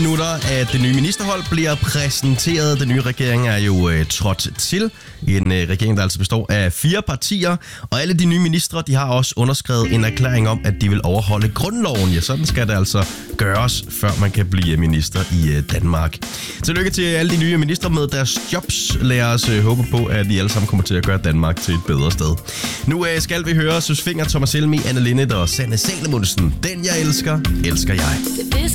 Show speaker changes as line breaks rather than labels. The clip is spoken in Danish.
minutter, at det nye ministerhold bliver præsenteret. Den nye regering er jo trådt til. En regering, der altså består af 4 partier. Og alle de nye ministre, de har også underskrevet en erklæring om, at de vil overholde grundloven. Ja, sådan skal det altså gøres, før man kan blive minister i Danmark. Tillykke til alle de nye ministre med deres jobs. Lad os håbe på, at de alle sammen kommer til at gøre Danmark til et bedre sted. Nu skal vi høre Søs Fenger, Thomas Helmig, Anne Linnet og Sanne Salomonsen. Den jeg elsker, elsker jeg.